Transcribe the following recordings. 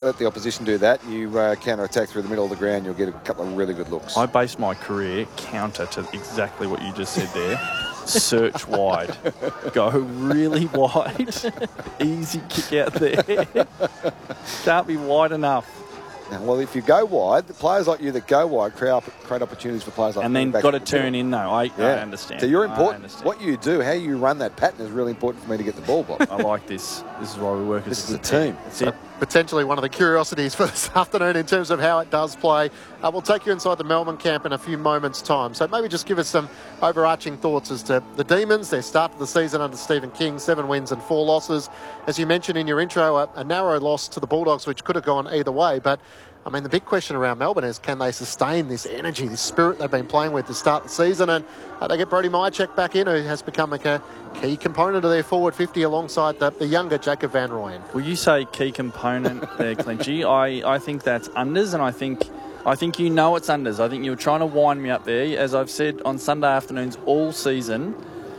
let the opposition do that. You counter-attack through the middle of the ground, you'll get a couple of really good looks. I base my career counter to exactly what you just said there. Search wide. Go really wide. Easy kick out there. Can't be wide enough. Well, if you go wide, the players like you that go wide create opportunities for players like and then got to turn in, though. I understand. So you're important. What you do, how you run that pattern is really important for me to get the ball, Bob. I like this. This is why we work as a team. That's it. Potentially one of the curiosities for this afternoon in terms of how it does play. We'll take you inside the Melbourne camp in a few moments' time. So maybe just give us some overarching thoughts as to the Demons, their start of the season under Stephen King, 7 wins and 4 losses. As you mentioned in your intro, a narrow loss to the Bulldogs, which could have gone either way. But I mean, the big question around Melbourne is, can they sustain this energy, this spirit they've been playing with to start the season? And they get Brody Mihocek back in, who has become a key component of their forward 50 alongside the younger Jacob van Rooyen. Well, you say key component there, Clinchy. I think that's unders, and I think you know it's unders. I think you were trying to wind me up there. As I've said on Sunday afternoons all season,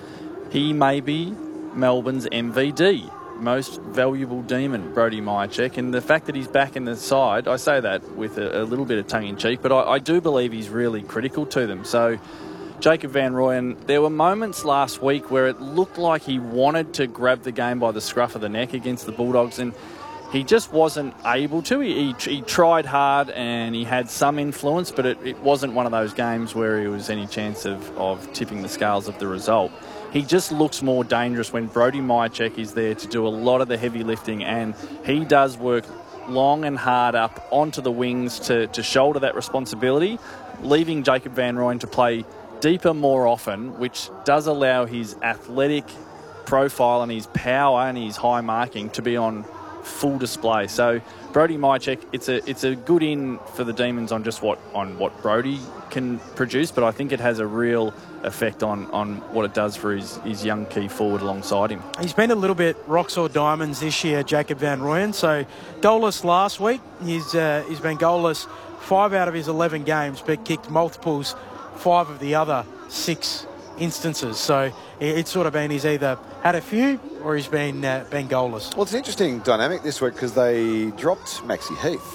he may be Melbourne's MVD. Most valuable Demon, Brody Mihocek, and the fact that he's back in the side, I say that with a little bit of tongue-in-cheek, but I do believe he's really critical to them. So Jacob van Rooyen, there were moments last week where it looked like he wanted to grab the game by the scruff of the neck against the Bulldogs, and he just wasn't able to. He tried hard and he had some influence, but it wasn't one of those games where he was any chance of tipping the scales of the result. He just looks more dangerous when Brody Mihocek is there to do a lot of the heavy lifting, and he does work long and hard up onto the wings to shoulder that responsibility, leaving Jacob van Rooyen to play deeper more often, which does allow his athletic profile and his power and his high marking to be on full display. So Brody Mihocek, it's a good in for the Demons on just what Brody can produce, but I think it has a real effect on what it does for his young key forward alongside him. He's been a little bit rocks or diamonds this year, Jacob van Rooyen. So goalless last week. He's been goalless 5 out of his 11 games, but kicked multiples 5 of the other 6 instances. So it's sort of been he's either had a few or he's been goalless. Well, it's an interesting dynamic this week because they dropped Maxi Heath.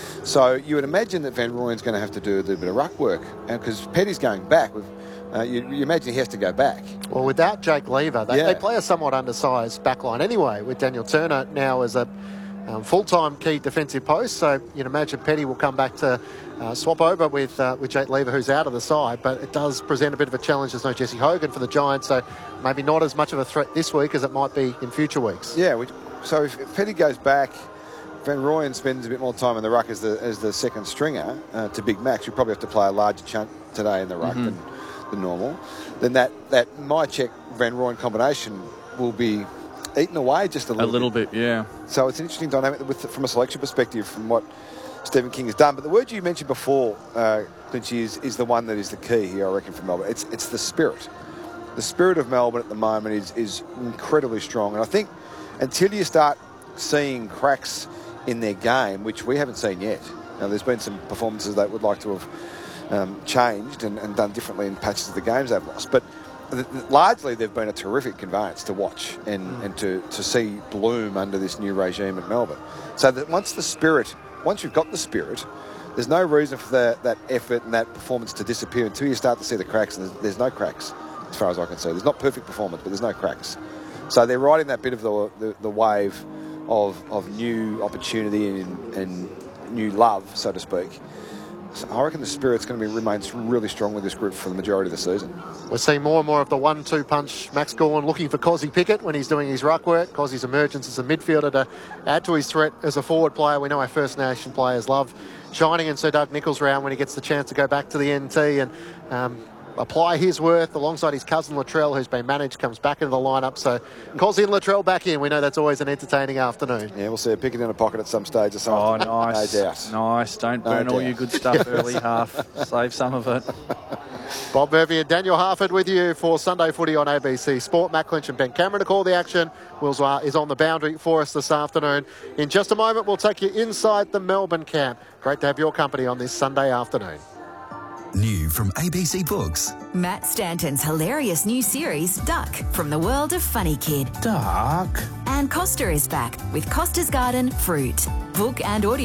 So you would imagine that van Rooyen's going to have to do a little bit of ruck work, because Petty's going back. You imagine he has to go back. Well, without Jake Lever, they play a somewhat undersized backline anyway, with Daniel Turner now as a full-time key defensive post. So you'd imagine Petty will come back to swap over with Jake Lever, who's out of the side. But it does present a bit of a challenge. There's no Jesse Hogan for the Giants, so maybe not as much of a threat this week as it might be in future weeks. Yeah, so if Petty goes back, van Rooyen spends a bit more time in the ruck as the second stringer to Big Max. You probably have to play a larger chunk today in the ruck than normal. Then that Mihocek van Rooyen combination will be eaten away just a little bit. Yeah. So it's an interesting dynamic from a selection perspective from what Stephen King has done. But the word you mentioned before, Clinchy, is the one that is the key here, I reckon, for Melbourne. It's the spirit. The spirit of Melbourne at the moment is incredibly strong. And I think until you start seeing cracks in their game, which we haven't seen yet. Now, there's been some performances that would like to have changed and done differently in patches of the games they've lost. But largely, they've been a terrific conveyance to watch and to see bloom under this new regime at Melbourne. So that once you've got the spirit, there's no reason for that effort and that performance to disappear until you start to see the cracks. And there's no cracks, as far as I can see. There's not perfect performance, but there's no cracks. So they're riding that bit of the wave of new opportunity and new love, so to speak. So I reckon the spirit's going to remains really strong with this group for the majority of the season. We're seeing more and more of the 1-2 punch. Max Gawn looking for Cozzy Pickett when he's doing his ruck work. Cozzy's emergence as a midfielder to add to his threat as a forward player. We know our First Nation players love shining in Sir Doug Nicholls' round when he gets the chance to go back to the NT and apply his worth alongside his cousin Latrell, who's been managed, comes back into the lineup. So Cozzy and Latrell back in. We know that's always an entertaining afternoon. Yeah, we'll see a Pickett in a pocket at some stage or something. Oh, nice. No doubt. Nice. Don't burn all your good stuff early half. Save some of it. Bob Murphy and Daniel Harford with you for Sunday Footy on ABC Sport. Matt Clinch and Ben Cameron to call the action. Wills is on the boundary for us this afternoon. In just a moment, we'll take you inside the Melbourne camp. Great to have your company on this Sunday afternoon. New from ABC Books. Matt Stanton's hilarious new series, Duck, from the world of Funny Kid. Duck. And Costa is back with Costa's Garden Fruit. Book and audio